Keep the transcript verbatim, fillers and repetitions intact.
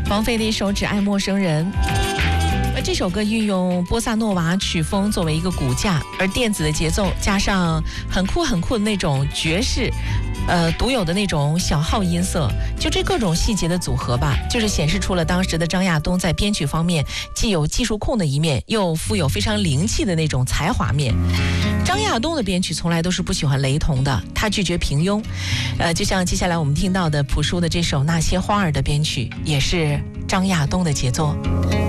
王菲的一首《只爱陌生人》。而这首歌运用波萨诺瓦曲风作为一个骨架，而电子的节奏加上很酷很酷的那种爵士，呃，独有的那种小号音色，就这各种细节的组合吧，就是显示出了当时的张亚东在编曲方面既有技术控的一面，又富有非常灵气的那种才华面。张亚东的编曲从来都是不喜欢雷同的，他拒绝平庸。呃，就像接下来我们听到的朴树的这首《那些花儿》的编曲，也是张亚东的杰作。